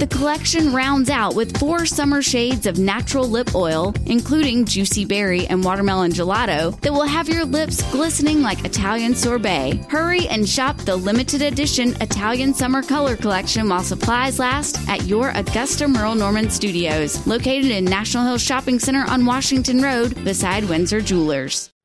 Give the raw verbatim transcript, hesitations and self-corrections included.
collection rounds out with four summer shades of natural lip oil, including Juicy Berry and Watermelon Gelato, that will have your lips glistening like Italian sorbet. Hurry and shop the limited edition Italian Summer Color Collection while supplies last at your Augusta Merle Norman Studios, located in National Hill Shopping Center on Washington Road beside Windsor Jewelers.